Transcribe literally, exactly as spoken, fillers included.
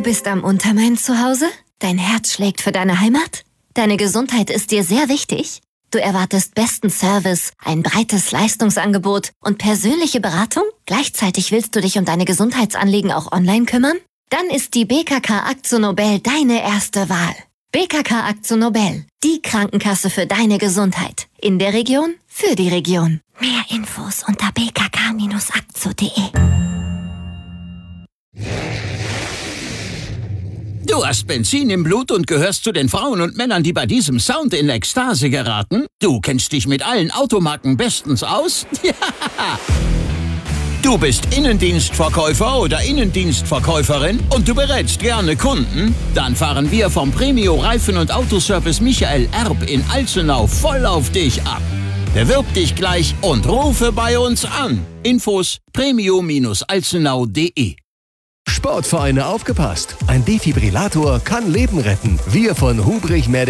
Du bist am Untermain zu Hause? Dein Herz schlägt für deine Heimat? Deine Gesundheit ist dir sehr wichtig? Du erwartest besten Service, ein breites Leistungsangebot und persönliche Beratung? Gleichzeitig willst du dich um deine Gesundheitsanliegen auch online kümmern? Dann ist die B K K AkzoNobel deine erste Wahl. B K K AkzoNobel, die Krankenkasse für deine Gesundheit. In der Region, für die Region. Mehr Infos unter b k k Bindestrich akzo punkt de. Du hast Benzin im Blut und gehörst zu den Frauen und Männern, die bei diesem Sound in Ekstase geraten? Du kennst dich mit allen Automarken bestens aus? Ja! Du bist Innendienstverkäufer oder Innendienstverkäuferin und du berätst gerne Kunden? Dann fahren wir vom Premio Reifen- und Autoservice Michael Erb in Alzenau voll auf dich ab. Bewirb dich gleich und rufe bei uns an. Infos premio Bindestrich alzenau punkt de. Sportvereine aufgepasst! Ein Defibrillator kann Leben retten. Wir von Hubrich